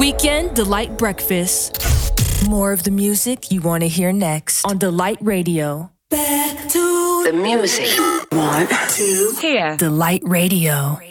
Weekend Delight Breakfast. More of the music you want to hear next on Delight Radio. Back to the music. 1, 2, here. Delight Radio.